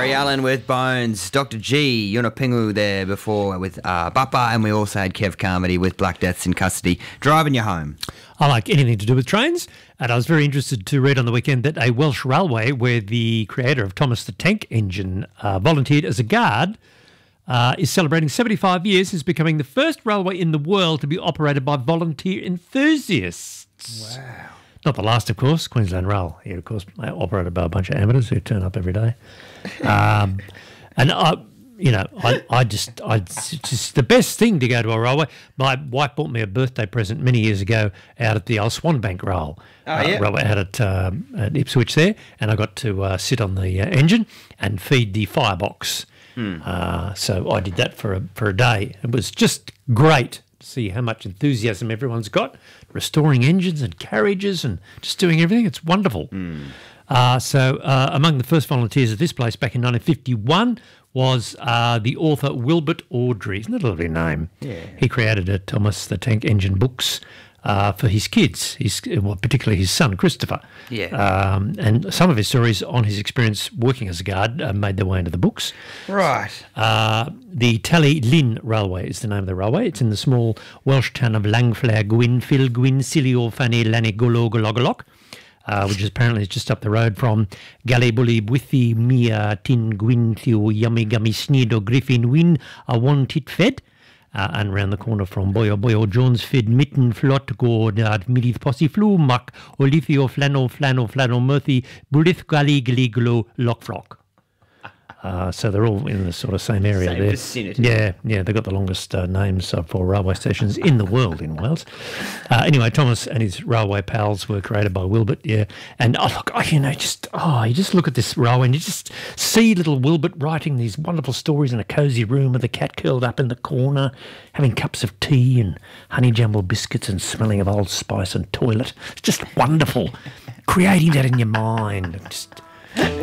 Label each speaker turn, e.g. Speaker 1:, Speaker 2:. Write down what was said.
Speaker 1: Gary Allen with Bones, Dr. G, Yunapingu there before with Bappa, and we also had Kev Carmody with Black Deaths in Custody, driving you home.
Speaker 2: I like anything to do with trains, and I was very interested to read on the weekend that a Welsh railway where the creator of Thomas the Tank Engine volunteered as a guard is celebrating 75 years, is becoming the first railway in the world to be operated by volunteer enthusiasts.
Speaker 1: Wow.
Speaker 2: Not the last, of course. Queensland Rail here, of course, operated by a bunch of amateurs who turn up every day. And it's just the best thing to go to a railway. My wife bought me a birthday present many years ago out at the old Swanbank Rail. Railway out at Ipswich there, and I got to sit on the engine and feed the firebox. So I did that for a day. It was just great to see how much enthusiasm everyone's got, restoring engines and carriages and just doing everything. It's wonderful. So among the first volunteers at this place back in 1951 was the author Wilbert Awdry. Isn't that a lovely name?
Speaker 1: Yeah.
Speaker 2: He created Thomas the Tank Engine books for his kids, particularly his son, Christopher.
Speaker 1: Yeah.
Speaker 2: And some of his stories on his experience working as a guard made their way into the books.
Speaker 1: Right.
Speaker 2: The Tally Lynn Railway is the name of the railway. It's in the small Welsh town of Langflair Gwyn, Phil Gwyn, Silio Fanny Lanigologologolog, which is apparently just up the road from Gallibully, Bwythi, Mia, Tin, Gwyn, Theo, Yummy, Gummy, Sneedo, Griffin, Wyn, a one tit fed. And round the corner from Boyo, Jones, Fid, Mitten, Flot, Gord, Midith, Posse, Flu, Muck, Olithio, Flannel, Murthy, Bulith, Gully, Glo, Lockflock. So they're all in the sort of same area
Speaker 1: Same
Speaker 2: there.
Speaker 1: vicinity.
Speaker 2: Yeah, they've got the longest names for railway stations in the world in Wales. Anyway, Thomas and his railway pals were created by Wilbert, yeah. And you just look at this railway and you just see little Wilbert writing these wonderful stories in a cosy room with a cat curled up in the corner, having cups of tea and honey jumble biscuits and smelling of Old Spice and toilet. It's just wonderful. Creating that in your mind. Just